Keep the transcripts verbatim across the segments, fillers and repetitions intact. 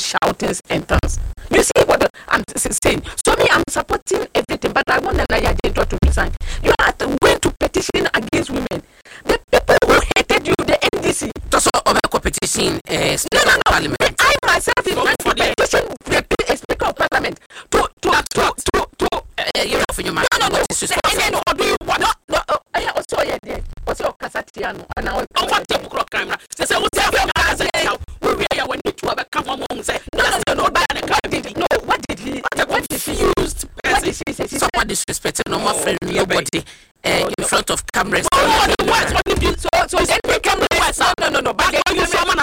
shoutings and tongues. You see what the, I'm saying? So me, I'm supporting everything, but I want Nana Yajentua to resign. You are going to petition against women. The people who hated you, the N D C. That's all of a petition. Uh, no, no, no. Parliament. I myself is going for the petition the Speaker of Parliament to to to to to. Uh, you're off in your mind. No, no, no. And then do you want? No, no. I also yeah, there. What's your Casatiano? And now what the book camera? Say what's your Casatiano? We are when you have a come among say. No, no, no. No, what did he? What did he use? What did she say? Someone disrespecting no more friend, nobody. Uh, in front of cameras. Oh, no, what? So, so then the cameras. No, no, no. But you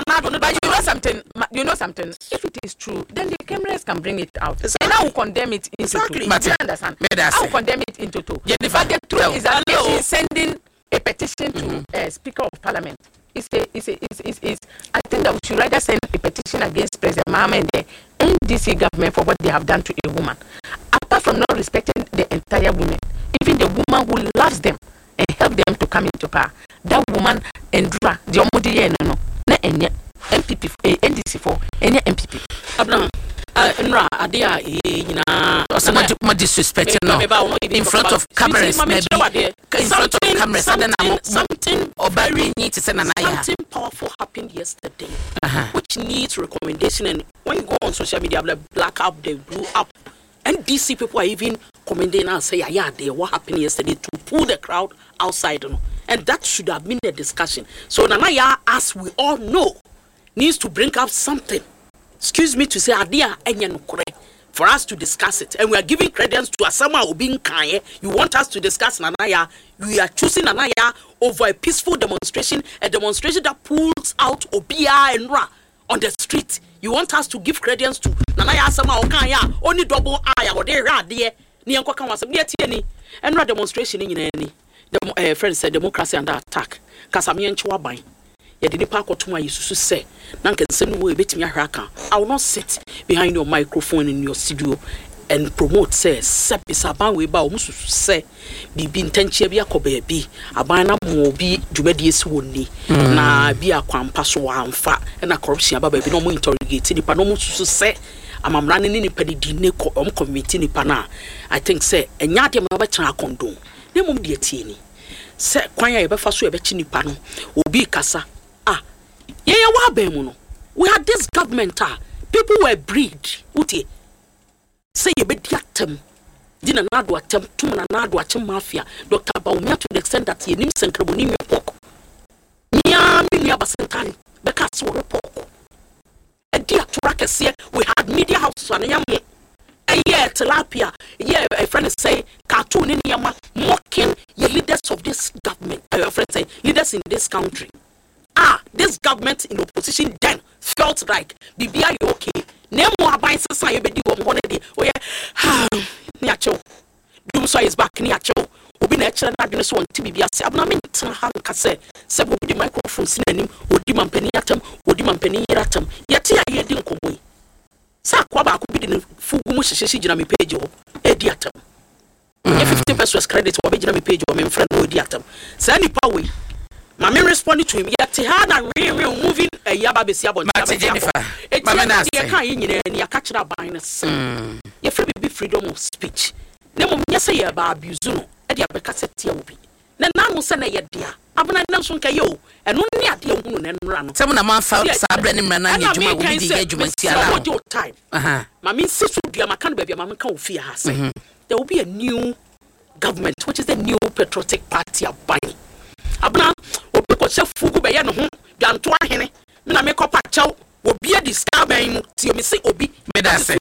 know something. You know something. If it is true, then the cameras can bring it out, exactly. And I will condemn it into exactly. two. But you understand? I will condemn it into two. Yeah, but the truth no. is that she is sending a petition to mm-hmm. uh, Speaker of Parliament. It's a, it's a, it's, it's, it's, I think that we should rather send a petition against President Mahama and the N D C government for what they have done to a woman. Apart from not respecting the entire women, even the woman who loves them and help them to come into power, that woman Endra, the Omudi no no, na enye M P P, N D C for enye M P P. Abna, Endra, adia ina. Also, much disrespect, no. In front of cameras, maybe. In front of cameras, something, something, or very need to send an eye. Something powerful happened yesterday, uh-huh. which needs recommendation. And when you go on social media, like black up, they blew up. And D C people are even commenting and say, yeah, they what happened yesterday to pull the crowd outside. You know? And that should have been a discussion. So Nanaya, as we all know, needs to bring up something. Excuse me to say, Adia Enyanukure, for us to discuss it. And we are giving credence to Asama Obin Kanye. You want us to discuss Nanaya. We are choosing Nanaya over a peaceful demonstration, a demonstration that pulls out Obia and Ra on the street. You want us to give credence to Nanaya Asama Okanya, only double eye or they ra dear. Nianko was a near Tiani and Ra demonstration in any. The uh, friend said democracy under attack. Kasamian Chuabai. Yet the park or two used to say, Nankan send way bit me a raka. I will not sit behind your microphone in your studio and promote, says, Sepis about we bow, Musu say, be been ten chebia cobaby, a bina more be Jumedius woundy, na be a quam passo and fat, and a corruption about baby no more interrogated, but no to say, I'm running in a petty dinner or committee pana. I think, say, and yadi my better condone. Name dear Tini. Say, quite a befasu a betchini pano, will be cassa. Ah, yeah, wabemuno. We had this government, ah, people were breed, uti. Say a bit yatem. Didn't nadu attempt to manadu atem mafia. Doctor Baumia to the extent that he names and carbonimi pork. Nia minia basentan, because we pork. A dear Turakes here, we had media house on a young a year tilapia. Yeah, a friend say cartoon in Yama mocking the leaders of this government. A friend say leaders in this country. Ah, this government in opposition then felt like B B I okay. Name more by society one day. Oh yeah, Niacho. Doomsday is back Niacho. Obi na chere na adwene so on T V bia se abna mentra hanka se se bo di microphone sinanim odi mampani atam odi mampani yiratam yete aye di nkomoyi sa kwa ba ko bi di fugu mu hyehye gina me page ho edi atam e fifty pesos credit wo be gina me page ho me friend odi atam sa nipa we ma me respond to him yete ha na we we moving e yaba be sia bo Jennifer mama na say kan yi nyina ni akachira ban na se ye free be freedom of speech na mo nya say ya ba abuse no e dia be kasete obi na na mo se na ye dia abuna na so nka yo eno ne ade ehunu na nra no se mo na man fa sabre ne mra na nya juma obi di ga juma ti ala aha ma me se so dua maka no ba bia ma me ka ofia ha say there will be a new government which is the new patriotic party abai abuna obi ko chef fugu be ye no ho dwanto ahene me na me ko pa chaw obi adi star ban mu ti o me se obi me da say